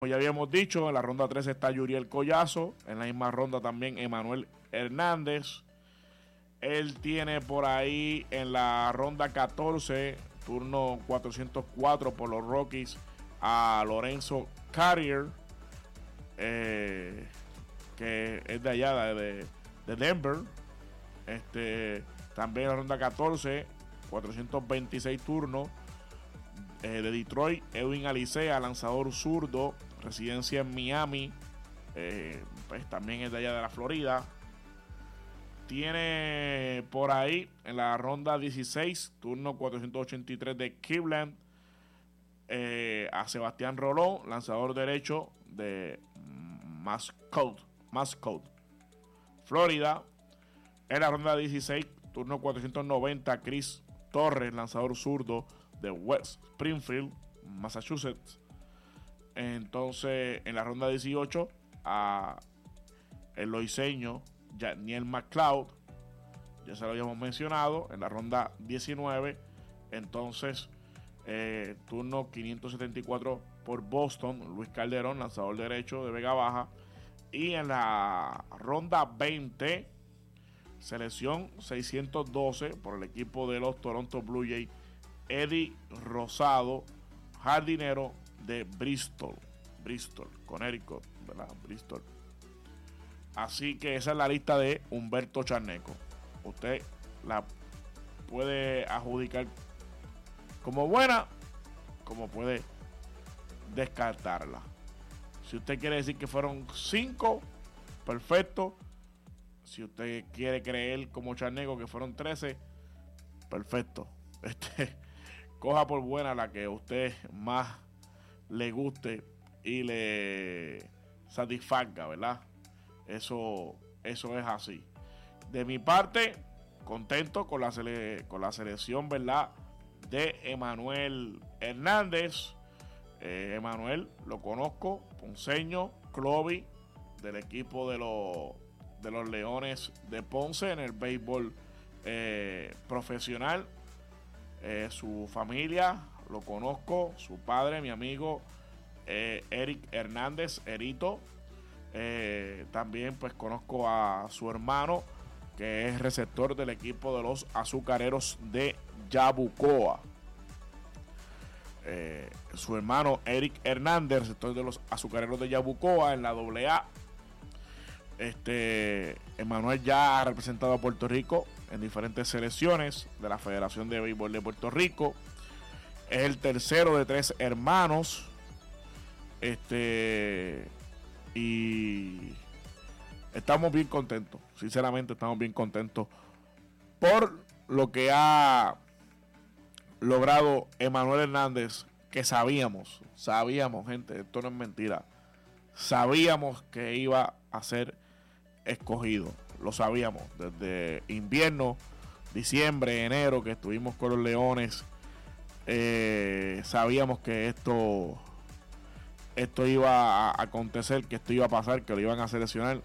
Como ya habíamos dicho, en la ronda 3 está Yuriel Collazo. En la misma ronda también Emanuel Hernández. Él tiene por ahí en la ronda 14, turno 404 por los Rockies, a Lorenzo Carrier, que es de allá, de Denver. También en la ronda 14, 426 turnos, de Detroit, Edwin Alicea, lanzador zurdo, residencia en Miami, pues también es de allá de la Florida. Tiene por ahí en la ronda 16, turno 483 de Cleveland, a Sebastián Rolón, lanzador derecho de Mascot, Florida. En la ronda 16, turno 490, Chris Torres, lanzador zurdo de West Springfield, Massachusetts. Entonces, en la ronda 18, a el loiseño Daniel McLeod, ya se lo habíamos mencionado. En la ronda 19, entonces, turno 574 por Boston, Luis Calderón, lanzador derecho de Vega Baja. Y en la ronda 20, selección 612 por el equipo de los Toronto Blue Jays, Eddie Rosado, jardinero de Bristol, Connecticut, ¿verdad? Bristol. Así que esa es la lista de Humberto Charneco. Usted la puede adjudicar como buena, como puede descartarla. Si usted quiere decir que fueron 5, perfecto. Si usted quiere creer como Charneco que fueron 13, perfecto. Coja por buena la que a usted más le guste y le satisfaga, ¿verdad? Eso es así. De mi parte, contento con la selección, ¿verdad?, de Emanuel Hernández. Emanuel lo conozco, ponceño, Clovis, del equipo de los Leones de Ponce en el béisbol profesional. Su familia lo conozco, su padre, mi amigo Eric Hernández, Erito. También pues conozco a su hermano, que es receptor del equipo de los Azucareros de Yabucoa. Su hermano Eric Hernández, receptor de los Azucareros de Yabucoa en la AA. Emanuel ya ha representado a Puerto Rico en diferentes selecciones de la Federación de Béisbol de Puerto Rico. Es el tercero de 3 hermanos. Y estamos bien contentos. Sinceramente estamos bien contentos por lo que ha logrado Emanuel Hernández, que sabíamos, gente, esto no es mentira. Sabíamos que iba a ser escogido. Lo sabíamos desde invierno, diciembre, enero, que estuvimos con los Leones. Sabíamos que esto iba a acontecer, que esto iba a pasar, que lo iban a seleccionar.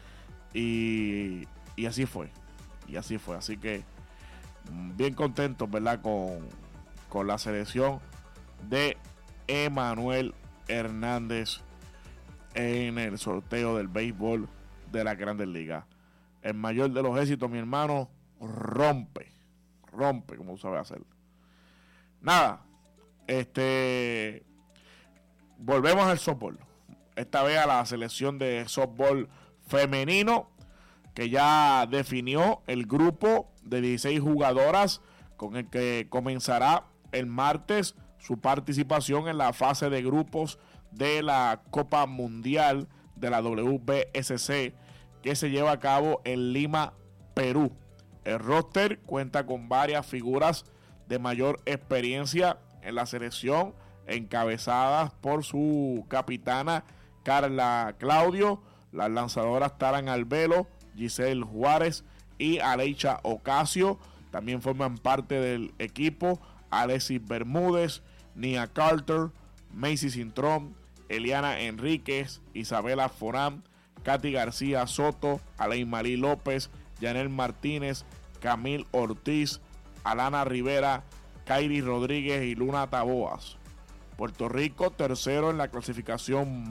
Y así fue. Así que bien contentos, ¿verdad?, con la selección de Emanuel Hernández en el sorteo del béisbol de las Grandes Ligas. El mayor de los éxitos, mi hermano, rompe como sabe hacer. Nada, volvemos al softball. Esta vez a la selección de softball femenino, que ya definió el grupo de 16 jugadoras con el que comenzará el martes su participación en la fase de grupos de la Copa Mundial de la WBSC, que se lleva a cabo en Lima, Perú. El roster cuenta con varias figuras de mayor experiencia en la selección, encabezadas por su capitana Carla Claudio, las lanzadoras Taran Albelo, Giselle Juárez y Aleicha Ocasio. También forman parte del equipo Alexis Bermúdez, Nia Carter, Macy Cintrón, Eliana Enríquez, Isabela Forán, Katy García Soto, Alain Marí López, Yanel Martínez, Camil Ortiz, Alana Rivera, Kairi Rodríguez y Luna Taboas. Puerto Rico tercero en la clasificación